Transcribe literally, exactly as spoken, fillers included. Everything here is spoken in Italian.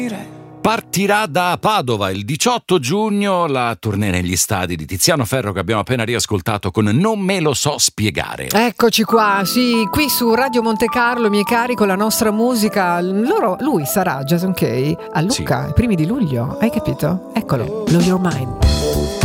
Partirà da Padova il diciotto giugno la tournée negli stadi di Tiziano Ferro che abbiamo appena riascoltato con Non me lo so spiegare. Eccoci qua, sì, qui su Radio Monte Carlo, miei cari, con la nostra musica. Loro, lui sarà Jason Kay a Lucca, sì, i primi di luglio, hai capito? Eccolo, Blow Your Mind.